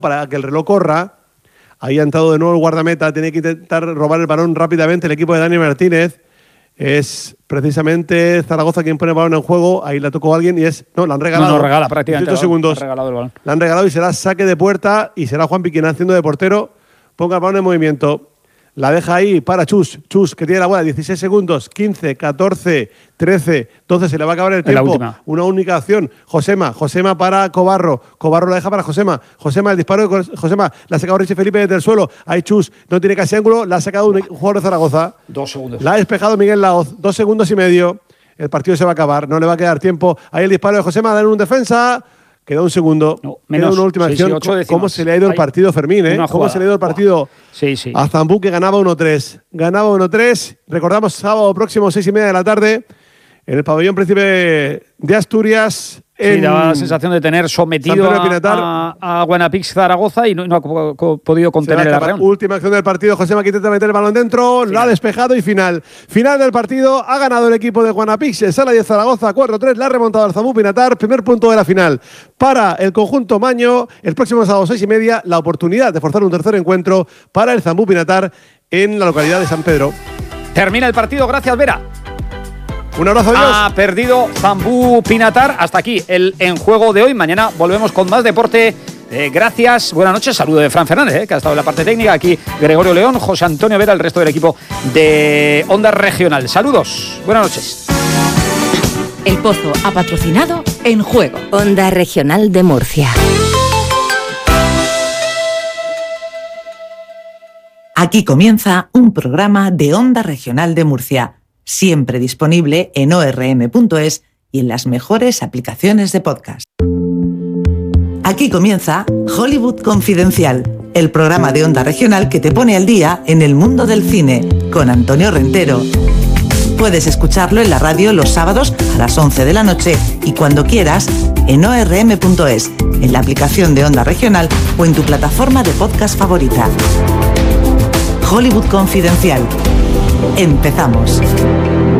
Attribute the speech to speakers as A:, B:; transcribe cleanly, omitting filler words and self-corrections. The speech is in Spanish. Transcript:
A: para que el reloj corra. Ahí ha entrado de nuevo el guardameta, tiene que intentar robar el balón rápidamente el equipo de Dani Martínez. Es precisamente Zaragoza quien pone el balón en juego. Ahí la tocó alguien y es... No, la han regalado.
B: No regala prácticamente.
A: 18 segundos.
B: Ha regalado el balón.
A: La han regalado y será saque de puerta y será Juanpi quien haciendo de portero ponga el balón en movimiento. La deja ahí para Chus, que tiene la bola, 16 segundos, 15, 14, 13, 12, se le va a acabar el tiempo. Una única acción. Josema para Cobarro la deja para Josema, el disparo de Josema, la ha sacado Richie Felipe desde el suelo. Ahí Chus, no tiene casi ángulo, la ha sacado un jugador de Zaragoza.
B: 2 segundos.
A: La ha despejado Miguel Laoz, 2 segundos y medio. El partido se va a acabar, no le va a quedar tiempo. Ahí el disparo de Josema, dan un defensa. Queda un segundo.
B: No, menos.
A: Queda una última acción. ¿Cómo se le ha ido el partido, Fermín? ¿Cómo se le ha ido el partido a Zambú, que ganaba 1-3? Ganaba 1-3. Recordamos, sábado próximo, 6:30 de la tarde, en el pabellón Príncipe de Asturias.
B: Sí, daba la sensación de tener sometido a Guanapix Zaragoza y no ha podido contener el arreón.
A: Última acción del partido. Josema que intenta meter el balón dentro, la ha despejado y final. Final del partido. Ha ganado el equipo de Guanapix en Sala 10 Zaragoza 4-3. La ha remontado al Zambú Pinatar. Primer punto de la final para el conjunto maño. El próximo sábado 6:30, la oportunidad de forzar un tercer encuentro para el Zambú Pinatar en la localidad de San Pedro.
B: Termina el partido. Gracias, Vera.
A: Un abrazo, adiós.
B: Ha perdido Zambú Pinatar. Hasta aquí el En Juego de hoy. Mañana volvemos con más deporte. Gracias, buenas noches. Saludo de Fran Fernández, que ha estado en la parte técnica. Aquí Gregorio León, José Antonio Vera, el resto del equipo de Onda Regional. Saludos, buenas noches.
C: El Pozo ha patrocinado En Juego.
D: Onda Regional de Murcia.
C: Aquí comienza un programa de Onda Regional de Murcia. Siempre disponible en orm.es y en las mejores aplicaciones de podcast. Aquí comienza Hollywood Confidencial, el programa de Onda Regional que te pone al día en el mundo del cine, con Antonio Rentero. Puedes escucharlo en la radio los sábados a las 11 de la noche y cuando quieras en orm.es, en la aplicación de Onda Regional o en tu plataforma de podcast favorita. Hollywood Confidencial. Empezamos.